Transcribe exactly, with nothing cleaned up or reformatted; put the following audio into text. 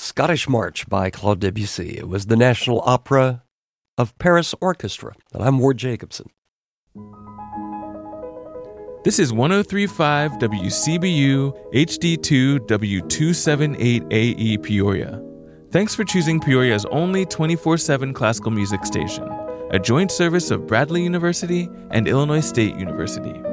Scottish March by Claude Debussy. It was the National Opera of Paris Orchestra. And I'm Ward Jacobson. This is one oh three point five W C B U H D two W two seventy-eight A E Peoria. Thanks for choosing Peoria's only twenty-four seven classical music station, a joint service of Bradley University and Illinois State University.